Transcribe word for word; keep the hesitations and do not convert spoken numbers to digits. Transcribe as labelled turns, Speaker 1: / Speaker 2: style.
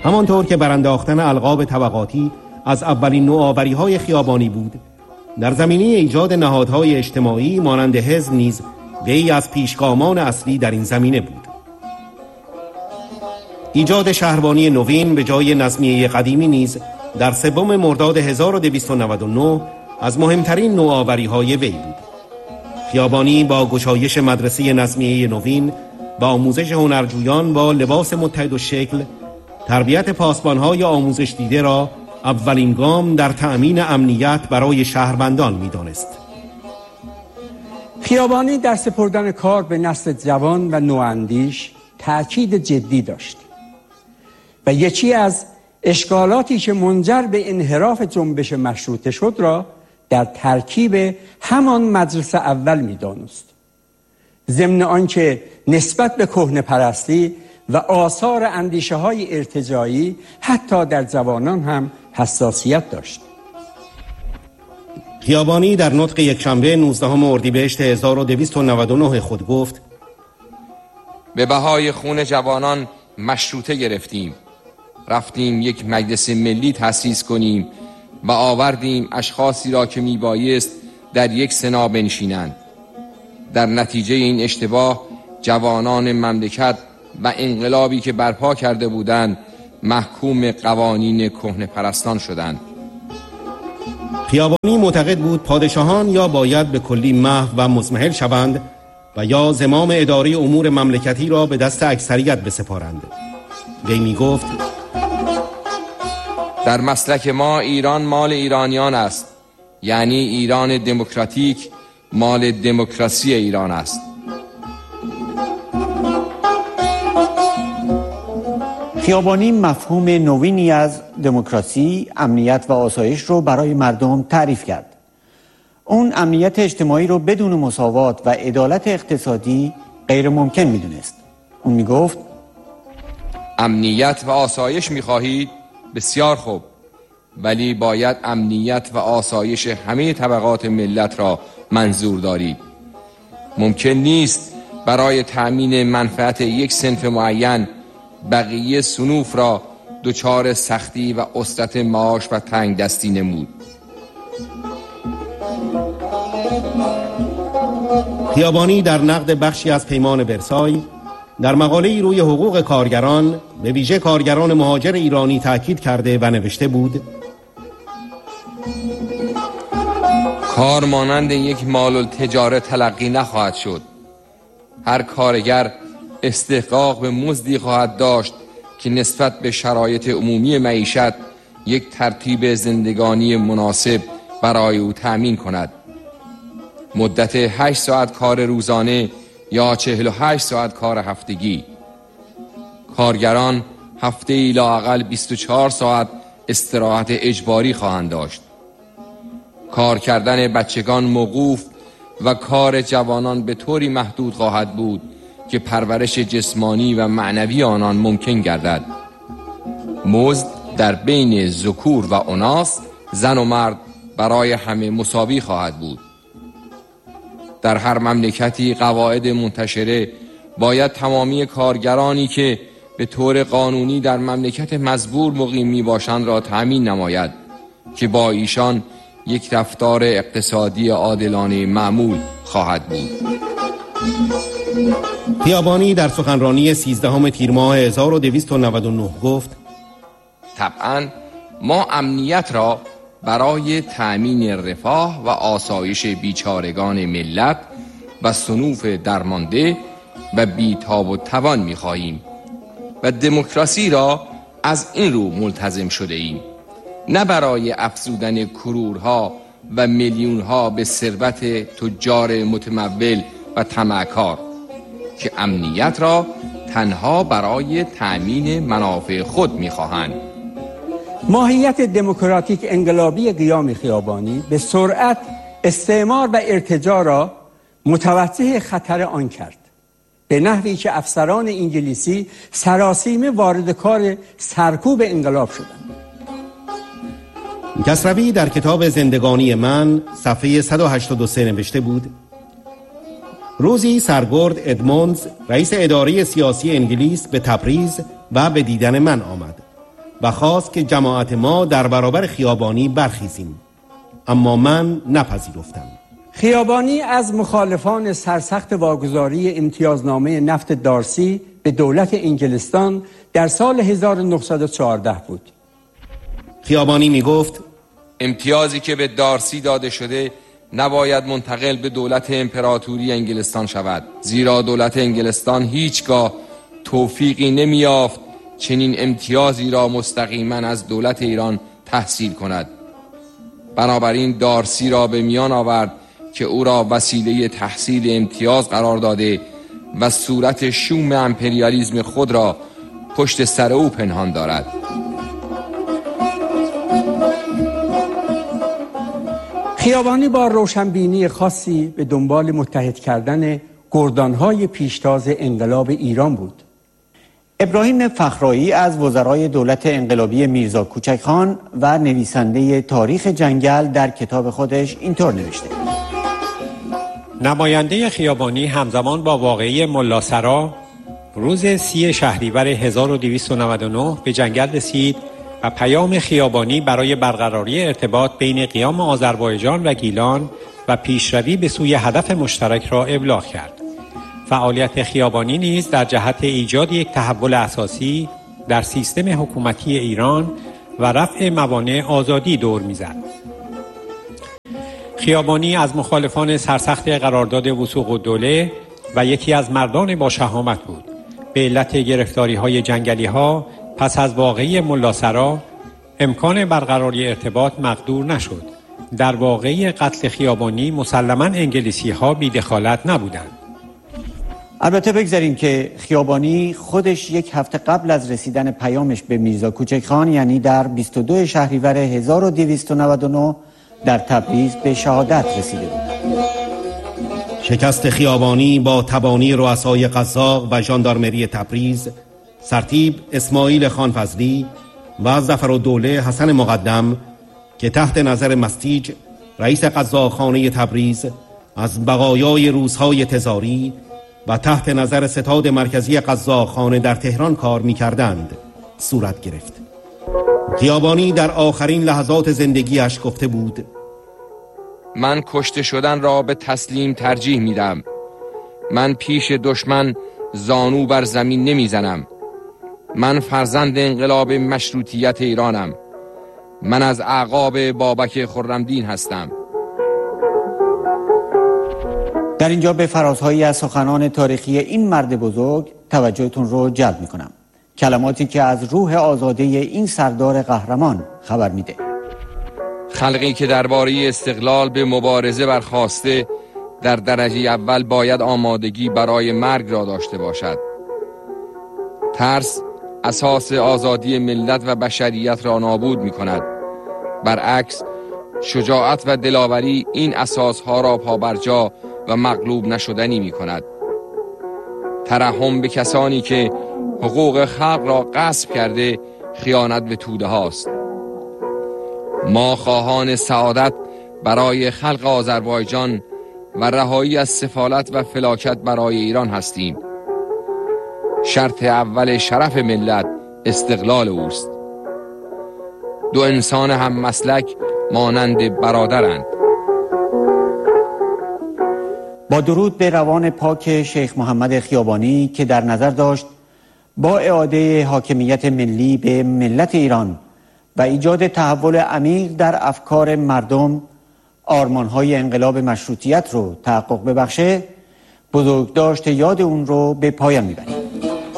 Speaker 1: همانطور که برانداختن القاب طبقاتی از اولین نوآوری‌های خیابانی بود، در زمینه ایجاد نهادهای اجتماعی مانند حزب نیز وی از پیشگامان اصلی در این زمینه بود. ایجاد شهربانی نوین به جای نظمیه قدیمی نیز در سوم مرداد هزار و دویست و نود و نه از مهمترین نوآوری‌های وی بود. خیابانی با گشایش مدرسه نظمیه نوین با آموزش هنرجویان با لباس متحدالشکل، تربیت پاسبان‌های آموزش دیده را اولین گام در تأمین امنیت برای شهروندان می‌دانست.
Speaker 2: خیابانی در سپردن کار به نسل جوان و نواندیش تأکید جدی داشت و یکی از اشکالاتی که منجر به انحراف جنبش مشروطه شد را در ترکیب همان مدرسه اول می‌دانست. ضمن آنکه نسبت به کهنه پرستی و آثار اندیشه های ارتجاعی حتی در جوانان هم حساسیت داشت.
Speaker 1: خیابانی در نطق یکشنبه نوزدهم اردیبهشت هزار و دویست و نود و نه خود گفت:
Speaker 3: به بهای خون جوانان مشروطه گرفتیم، رفتیم یک مجلس ملی تأسیس کنیم و آوردیم اشخاصی را که میبایست در یک سنا بنشینند. در نتیجه این اشتباه جوانان مملکت و انقلابی که برپا کرده بودند محکوم قوانین کهنه پرستان شدند.
Speaker 1: خیابانی معتقد بود پادشاهان یا باید به کلی محو و مضمحل شوند و یا زمام اداره امور مملکتی را به دست اکثریت بسپارند. وی می گفت:
Speaker 3: در مسلک ما ایران مال ایرانیان است، یعنی ایران دموکراتیک مال دموکراسی ایران است.
Speaker 4: خیابانی مفهوم نوینی از دموکراسی، امنیت و آسایش رو برای مردم تعریف کرد. اون امنیت اجتماعی رو بدون مساوات و عدالت اقتصادی غیر ممکن میدونست. اون میگفت:
Speaker 3: امنیت و آسایش میخواهید؟ بسیار خوب، ولی باید امنیت و آسایش همه طبقات ملت را منظور دارید. ممکن نیست برای تأمین منفعت یک صنف معین بقیه صنوف را دچار سختی و عسرت معاش و تنگ دستی نمود.
Speaker 1: خیابانی در نقد بخشی از پیمان ورسای در مقاله‌ای روی حقوق کارگران، به ویژه کارگران مهاجر ایرانی تاکید کرده و نوشته بود:
Speaker 3: کار مانند یک مال التجاره تلقی نخواهد شد. هر کارگر استحقاق به مزدی خواهد داشت که نسبت به شرایط عمومی معیشت یک ترتیب زندگانی مناسب برای او تأمین کند. مدت هشت ساعت کار روزانه یا چهل و هشت ساعت کار هفتگی. کارگران هفته‌ای لااقل بیست و چهار ساعت استراحت اجباری خواهند داشت. کار کردن بچگان موقوف و کار جوانان به طوری محدود خواهد بود که پرورش جسمانی و معنوی آنان ممکن گردد. مزد در بین ذکور و اناث، زن و مرد، برای همه مساوی خواهد بود. در هر مملکتی قواعد منتشره باید تمامی کارگرانی که به طور قانونی در مملکت مزبور مقیم می باشند را تأمین نماید که با ایشان یک رفتار اقتصادی عادلانه معمول خواهد بود.
Speaker 1: خیابانی در سخنرانی سیزدهم تیر ماه هزار و دویست و نود و نه گفت:
Speaker 3: طبعا ما امنیت را برای تأمین رفاه و آسایش بیچارگان ملت و صنوف درمانده و بی‌تاب و توان می‌خواهیم و دموکراسی را از این رو ملتزم شده ایم، نه برای افزودن کرورها و میلیونها به ثروت تجار متمول و طمعکار که امنیت را تنها برای تأمین منافع خود می‌خواهند.
Speaker 2: ماهیت دموکراتیک انقلابی قیام خیابانی به سرعت استعمار و ارتجاع را متوجه خطر آن کرد، به نحوی که افسران انگلیسی سراسیمه وارد کار سرکوب انقلاب شدند.
Speaker 1: کسروی در کتاب زندگانی من صفحه صد و هشتاد و سه نوشته بود: روزی سرگرد ادموندز رئیس اداره سیاسی انگلیس به تبریز و به دیدن من آمد و خواست که جماعت ما در برابر خیابانی برخیزیم، اما من نپذیرفتم.
Speaker 2: خیابانی از مخالفان سرسخت واگذاری امتیازنامه نفت دارسی به دولت انگلستان در سال هزار و نهصد و چهارده بود.
Speaker 1: خیابانی می گفت
Speaker 3: امتیازی که به دارسی داده شده نباید منتقل به دولت امپراتوری انگلستان شود، زیرا دولت انگلستان هیچگاه توفیقی نمی‌یافت چنین امتیازی را مستقیما از دولت ایران تحصیل کند. بنابراین دارسی را به میان آورد که او را وسیله تحصیل امتیاز قرار داده و صورت شوم امپریالیسم خود را پشت سر او پنهان دارد.
Speaker 2: خیابانی با روشنبینی خاصی به دنبال متحد کردن گردانهای پیشتاز انقلاب ایران بود.
Speaker 4: ابراهیم فخرایی از وزرای دولت انقلابی میرزا کوچکخان و نویسنده تاریخ جنگل در کتاب خودش اینطور نوشته:
Speaker 5: نماینده خیابانی همزمان با واقعه ملاسرا روز سی شهریور هزار و دویست و نود و نه به جنگل رسید و پیام خیابانی برای برقراری ارتباط بین قیام آذربایجان و گیلان و پیشروی به سوی هدف مشترک را ابلاغ کرد. فعالیت خیابانی نیز در جهت ایجاد یک تحول اساسی در سیستم حکومتی ایران و رفع موانع آزادی دور می‌زد. خیابانی از مخالفان سرسخت قرارداد وثوق الدوله و یکی از مردان با شهامت بود. به علت گرفتاری‌های جنگلی‌ها پس از واقعه ملاسرا امکان برقراری ارتباط مقدور نشد. در واقعه قتل خیابانی مسلماً انگلیسی‌ها بی‌دخالت نبودند.
Speaker 4: البته بگذاریم که خیابانی خودش یک هفته قبل از رسیدن پیامش به میرزا کوچکخان، یعنی در بیست و دو شهریور هزار و دویست و نود و نه در تبریز به شهادت رسیده بود.
Speaker 1: شکست خیابانی با تبانی رؤسای قزاق و ژاندارمری تبریز، سرتیپ اسماعیل خانفضلی و ظفرالدوله حسن مقدم که تحت نظر مستیج رئیس قزاقخانه تبریز از بقایای روزهای تزاری و تحت نظر ستاد مرکزی قزاقخانه در تهران کار می‌کردند صورت گرفت. خیابانی در آخرین لحظات زندگیش گفته بود:
Speaker 3: من کشته شدن را به تسلیم ترجیح میدم. من پیش دشمن زانو بر زمین نمیزنم. من فرزند انقلاب مشروطیت ایرانم. من از اعقاب بابک خرمدین هستم.
Speaker 4: در اینجا به فرازهایی از سخنان تاریخی این مرد بزرگ توجهتون رو جلب میکنم. کلماتی که از روح آزاده این سردار قهرمان خبر میده.
Speaker 3: خلقی که درباره استقلال به مبارزه برخاسته در درجه اول باید آمادگی برای مرگ را داشته باشد. ترس اساس آزادی ملت و بشریت را نابود می کند. برعکس شجاعت و دلاوری این اساسها را پابرجا و مغلوب نشدنی می کند. ترحم به کسانی که حقوق خلق را غصب کرده خیانت به توده هاست. ما خواهان سعادت برای خلق آذربایجان و رهایی از سفالت و فلاکت برای ایران هستیم. شرط اول شرف ملت استقلال اوست. دو انسان هم مسلک مانند برادرند.
Speaker 4: با درود به روان پاک شیخ محمد خیابانی که در نظر داشت با اعاده حاکمیت ملی به ملت ایران و ایجاد تحول عمیق در افکار مردم آرمانهای انقلاب مشروطیت رو تحقق ببخشه، بزرگداشت یاد اون رو به پایان میبریم.